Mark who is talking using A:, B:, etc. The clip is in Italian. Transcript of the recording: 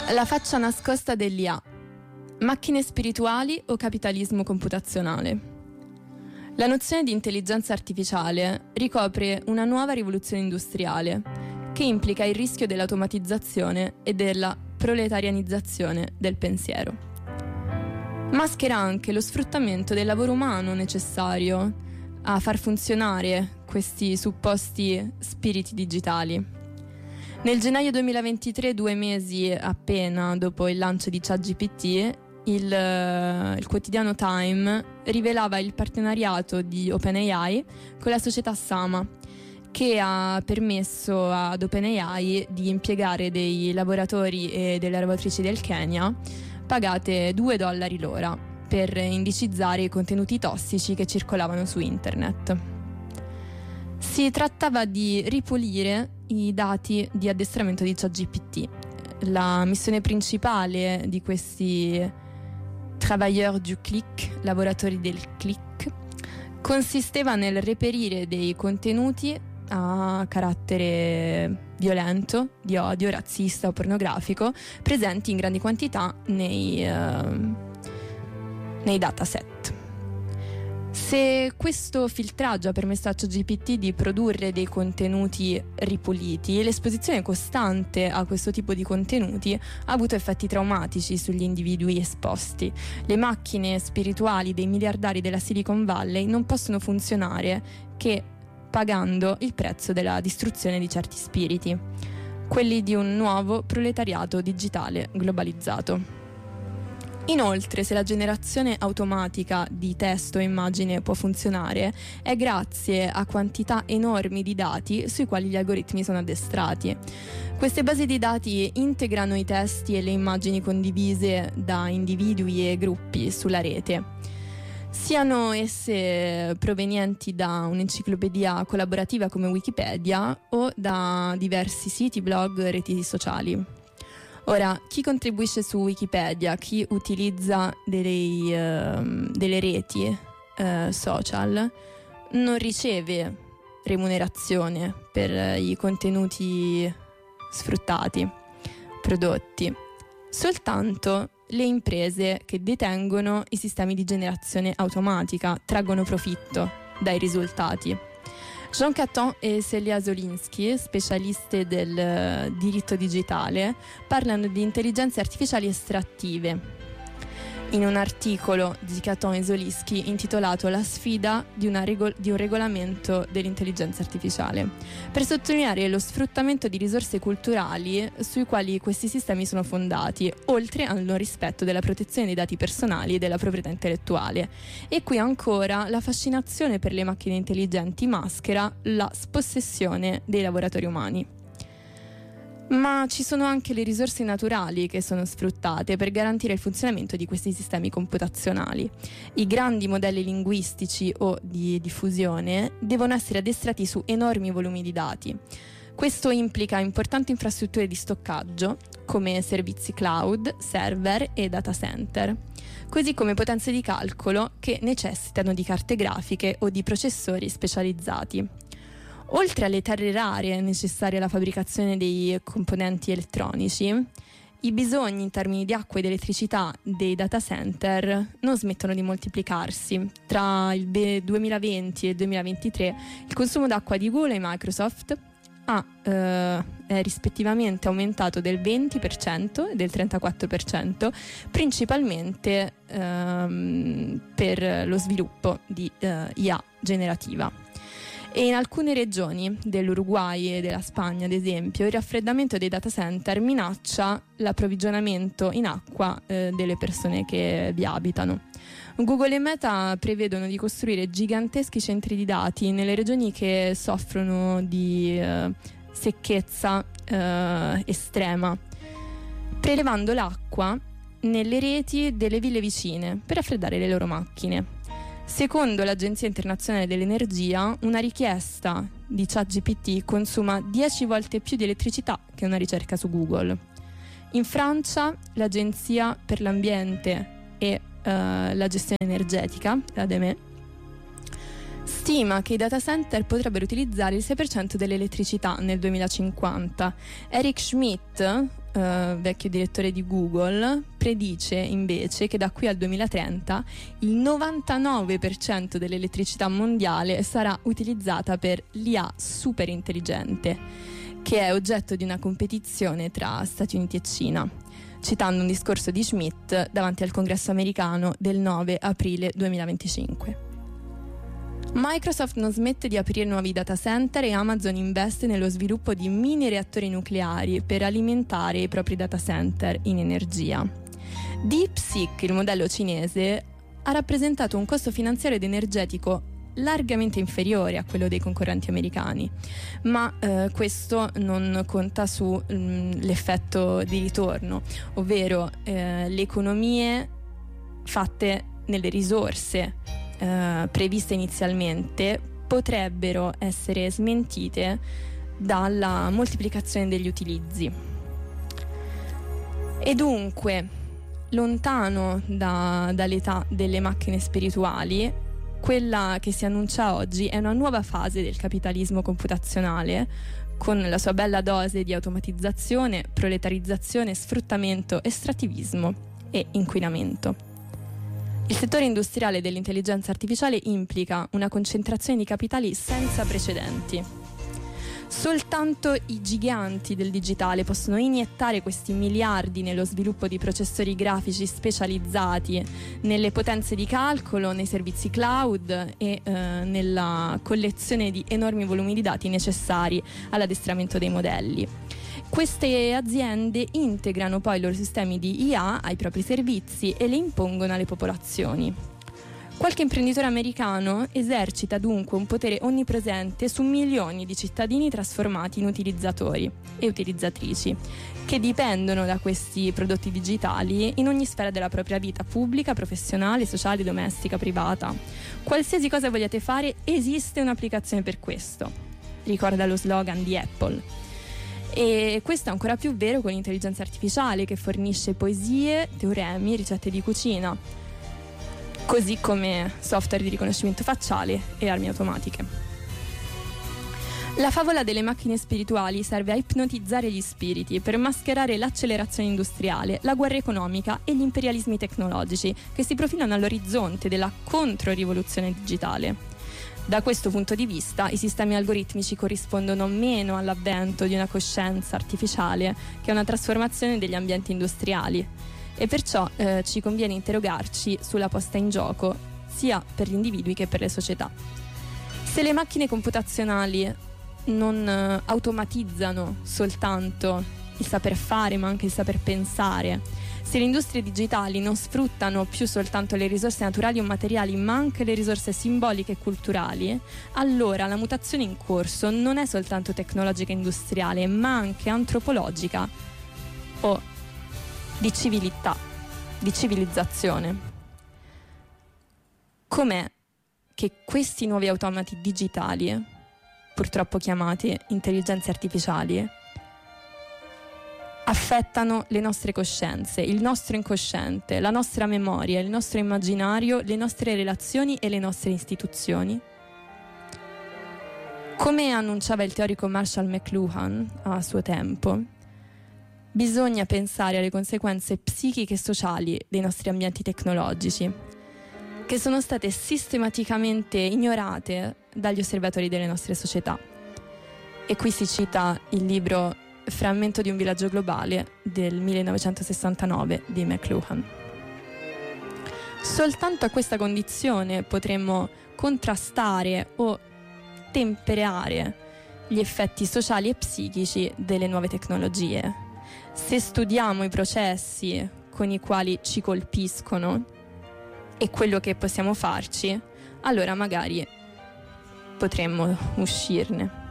A: La faccia nascosta dell'IA. Macchine spirituali o capitalismo computazionale? La nozione di intelligenza artificiale ricopre una nuova rivoluzione industriale che implica il rischio dell'automatizzazione e della proletarianizzazione del pensiero. Maschera anche lo sfruttamento del lavoro umano necessario a far funzionare questi supposti spiriti digitali. Nel gennaio 2023, 2 mesi appena dopo il lancio di ChatGPT, il quotidiano Time rivelava il partenariato di OpenAI con la società Sama, che ha permesso ad OpenAI di impiegare dei lavoratori e delle lavoratrici del Kenya pagate $2 l'ora per indicizzare i contenuti tossici che circolavano su internet. Si trattava di ripulire i dati di addestramento di ChatGPT. La missione principale di questi travailleurs du click, lavoratori del click, consisteva nel reperire dei contenuti a carattere violento, di odio, razzista o pornografico, presenti in grandi quantità nei dataset. Se questo filtraggio ha permesso a ChatGPT di produrre dei contenuti ripuliti, l'esposizione costante a questo tipo di contenuti ha avuto effetti traumatici sugli individui esposti. Le macchine spirituali dei miliardari della Silicon Valley non possono funzionare che pagando il prezzo della distruzione di certi spiriti, quelli di un nuovo proletariato digitale globalizzato. Inoltre, se la generazione automatica di testo e immagine può funzionare, è grazie a quantità enormi di dati sui quali gli algoritmi sono addestrati. Queste basi di dati integrano i testi e le immagini condivise da individui e gruppi sulla rete, siano esse provenienti da un'enciclopedia collaborativa come Wikipedia o da diversi siti, blog, reti sociali. Ora, chi contribuisce su Wikipedia, chi utilizza delle reti social, non riceve remunerazione per i contenuti sfruttati, prodotti. Soltanto le imprese che detengono i sistemi di generazione automatica traggono profitto dai risultati. Jean Caton e Celia Zolinsky, specialiste del diritto digitale, parlano di intelligenze artificiali estrattive in un articolo di Caton e Zolinsky intitolato La sfida di un regolamento dell'intelligenza artificiale, per sottolineare lo sfruttamento di risorse culturali sui quali questi sistemi sono fondati, oltre al non rispetto della protezione dei dati personali e della proprietà intellettuale. E qui ancora la fascinazione per le macchine intelligenti maschera la spossessione dei lavoratori umani. Ma ci sono anche le risorse naturali che sono sfruttate per garantire il funzionamento di questi sistemi computazionali. I grandi modelli linguistici o di diffusione devono essere addestrati su enormi volumi di dati. Questo implica importanti infrastrutture di stoccaggio, come servizi cloud, server e data center, così come potenze di calcolo che necessitano di carte grafiche o di processori specializzati. Oltre alle terre rare necessarie alla fabbricazione dei componenti elettronici, i bisogni in termini di acqua ed elettricità dei data center non smettono di moltiplicarsi. Tra il 2020 e il 2023 il consumo d'acqua di Google e Microsoft è rispettivamente aumentato del 20% e del 34%, principalmente per lo sviluppo di IA generativa. E in alcune regioni dell'Uruguay e della Spagna, ad esempio, il raffreddamento dei data center minaccia l'approvvigionamento in acqua delle persone che vi abitano. Google e Meta prevedono di costruire giganteschi centri di dati nelle regioni che soffrono di secchezza estrema, prelevando l'acqua nelle reti delle ville vicine per raffreddare le loro macchine. Secondo l'Agenzia Internazionale dell'Energia, una richiesta di ChatGPT consuma 10 volte più di elettricità che una ricerca su Google. In Francia, l'Agenzia per l'Ambiente e la Gestione Energetica, l'ADEME, stima che i data center potrebbero utilizzare il 6% dell'elettricità nel 2050. Eric Schmidt, vecchio direttore di Google, predice invece che da qui al 2030 il 99% dell'elettricità mondiale sarà utilizzata per l'IA super intelligente, che è oggetto di una competizione tra Stati Uniti e Cina, citando un discorso di Schmidt davanti al Congresso americano del 9 aprile 2025. Microsoft non smette di aprire nuovi data center e Amazon investe nello sviluppo di mini reattori nucleari per alimentare i propri data center in energia. DeepSeek, il modello cinese, ha rappresentato un costo finanziario ed energetico largamente inferiore a quello dei concorrenti americani, ma questo non conta sull'effetto di ritorno, ovvero le economie fatte nelle risorse previste inizialmente potrebbero essere smentite dalla moltiplicazione degli utilizzi. E dunque, lontano dall'età delle macchine spirituali, quella che si annuncia oggi è una nuova fase del capitalismo computazionale, con la sua bella dose di automatizzazione, proletarizzazione, sfruttamento, estrattivismo e inquinamento. Il settore industriale dell'intelligenza artificiale implica una concentrazione di capitali senza precedenti. Soltanto i giganti del digitale possono iniettare questi miliardi nello sviluppo di processori grafici specializzati, nelle potenze di calcolo, nei servizi cloud e nella collezione di enormi volumi di dati necessari all'addestramento dei modelli. Queste aziende integrano poi i loro sistemi di IA ai propri servizi e le impongono alle popolazioni. Qualche imprenditore americano esercita dunque un potere onnipresente su milioni di cittadini trasformati in utilizzatori e utilizzatrici, che dipendono da questi prodotti digitali in ogni sfera della propria vita pubblica, professionale, sociale, domestica, privata. Qualsiasi cosa vogliate fare, esiste un'applicazione per questo, ricorda lo slogan di Apple. E questo è ancora più vero con l'intelligenza artificiale, che fornisce poesie, teoremi, ricette di cucina, così come software di riconoscimento facciale e armi automatiche. La favola delle macchine spirituali serve a ipnotizzare gli spiriti per mascherare l'accelerazione industriale, la guerra economica e gli imperialismi tecnologici che si profilano all'orizzonte della controrivoluzione digitale. Da questo punto di vista, i sistemi algoritmici corrispondono meno all'avvento di una coscienza artificiale che a una trasformazione degli ambienti industriali, e perciò ci conviene interrogarci sulla posta in gioco sia per gli individui che per le società. Se le macchine computazionali non automatizzano soltanto il saper fare, ma anche il saper pensare, se le industrie digitali non sfruttano più soltanto le risorse naturali o materiali, ma anche le risorse simboliche e culturali, allora la mutazione in corso non è soltanto tecnologica e industriale, ma anche antropologica o di civiltà, di civilizzazione. Com'è che questi nuovi automati digitali, purtroppo chiamati intelligenze artificiali, affettano le nostre coscienze, il nostro incosciente, la nostra memoria, il nostro immaginario, le nostre relazioni e le nostre istituzioni? Come annunciava il teorico Marshall McLuhan a suo tempo, bisogna pensare alle conseguenze psichiche e sociali dei nostri ambienti tecnologici, che sono state sistematicamente ignorate dagli osservatori delle nostre società. E qui si cita il libro Frammento di un villaggio globale del 1969 di McLuhan. Soltanto a questa condizione potremmo contrastare o temperare gli effetti sociali e psichici delle nuove tecnologie. Se studiamo i processi con i quali ci colpiscono e quello che possiamo farci, allora magari potremmo uscirne.